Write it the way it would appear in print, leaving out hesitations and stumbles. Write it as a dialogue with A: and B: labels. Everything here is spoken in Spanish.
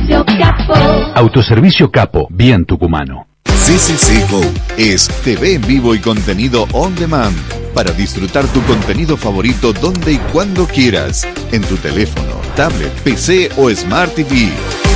A: Autoservicio Capo.
B: Autoservicio Capo, bien tucumano.
C: CCC Go es TV en vivo y contenido on demand para disfrutar tu contenido favorito donde y cuando quieras, en tu teléfono, tablet, PC o Smart TV.